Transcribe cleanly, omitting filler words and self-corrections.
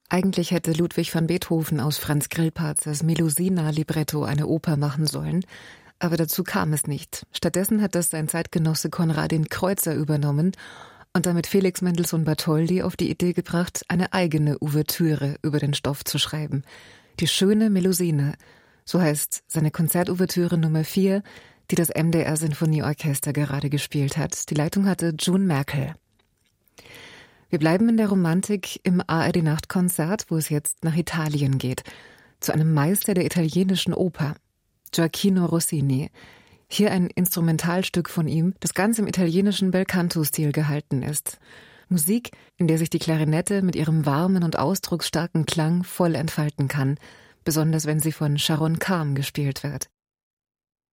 Eigentlich hätte Ludwig van Beethoven aus Franz Grillparzers Melusina-Libretto eine Oper machen sollen, aber dazu kam es nicht. Stattdessen hat das sein Zeitgenosse Konradin Kreutzer übernommen und damit Felix Mendelssohn Bartholdy auf die Idee gebracht, eine eigene Ouvertüre über den Stoff zu schreiben. Die schöne Melusine, so heißt seine Konzertouvertüre Nummer 4, die das MDR Sinfonieorchester gerade gespielt hat. Die Leitung hatte June Merkel. Wir bleiben in der Romantik im ARD-Nachtkonzert, wo es jetzt nach Italien geht, zu einem Meister der italienischen Oper, Gioacchino Rossini. Hier ein Instrumentalstück von ihm, das ganz im italienischen Belcanto-Stil gehalten ist. Musik, in der sich die Klarinette mit ihrem warmen und ausdrucksstarken Klang voll entfalten kann, besonders wenn sie von Sharon Kahn gespielt wird.